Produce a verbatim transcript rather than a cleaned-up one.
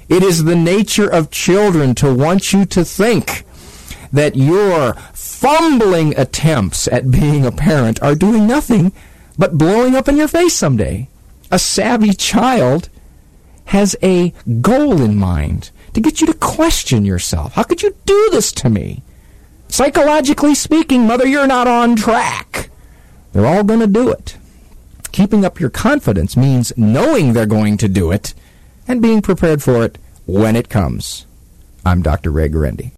It is the nature of children to want you to think that your fumbling attempts at being a parent are doing nothing but blowing up in your face someday. A savvy child has a goal in mind to get you to question yourself. How could you do this to me? Psychologically speaking, mother, you're not on track. They're all going to do it. Keeping up your confidence means knowing they're going to do it and being prepared for it when it comes. I'm Doctor Ray Guarendi.